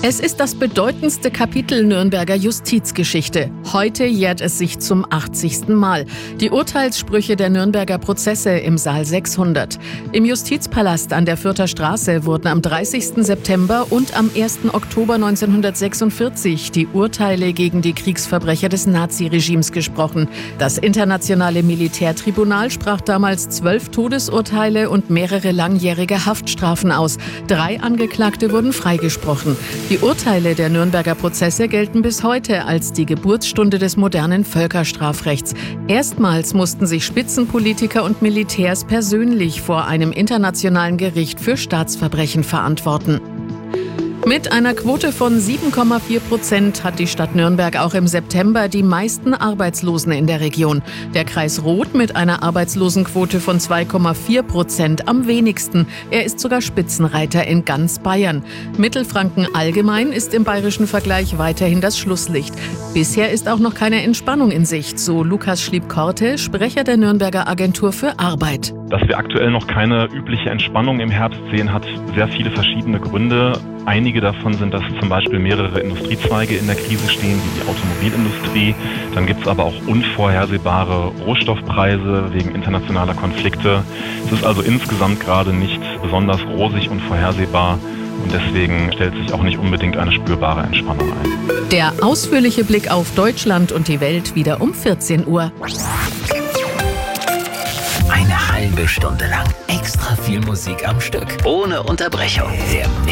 Es ist das bedeutendste Kapitel Nürnberger Justizgeschichte. Heute jährt es sich zum 80. Mal. Die Urteilssprüche der Nürnberger Prozesse im Saal 600. Im Justizpalast an der Fürther Straße wurden am 30. September und am 1. Oktober 1946 die Urteile gegen die Kriegsverbrecher des Naziregimes gesprochen. Das Internationale Militärtribunal sprach damals 12 Todesurteile und mehrere langjährige Haftstrafen aus. 3 Angeklagte wurden freigesprochen. Die Urteile der Nürnberger Prozesse gelten bis heute als die Geburtsstunde des modernen Völkerstrafrechts. Erstmals mussten sich Spitzenpolitiker und Militärs persönlich vor einem internationalen Gericht für Staatsverbrechen verantworten. Mit einer Quote von 7,4% hat die Stadt Nürnberg auch im September die meisten Arbeitslosen in der Region. Der Kreis Roth mit einer Arbeitslosenquote von 2,4% am wenigsten. Er ist sogar Spitzenreiter in ganz Bayern. Mittelfranken allgemein ist im bayerischen Vergleich weiterhin das Schlusslicht. Bisher ist auch noch keine Entspannung in Sicht, so Lukas Schlieb-Korte, Sprecher der Nürnberger Agentur für Arbeit. Dass wir aktuell noch keine übliche Entspannung im Herbst sehen, hat sehr viele verschiedene Gründe. Einige davon sind, dass zum Beispiel mehrere Industriezweige in der Krise stehen, wie die Automobilindustrie. Dann gibt es aber auch unvorhersehbare Rohstoffpreise wegen internationaler Konflikte. Es ist also insgesamt gerade nicht besonders rosig und vorhersehbar. Und deswegen stellt sich auch nicht unbedingt eine spürbare Entspannung ein. Der ausführliche Blick auf Deutschland und die Welt wieder um 14 Uhr. Eine halbe Stunde lang extra viel Musik am Stück. Ohne Unterbrechung. Der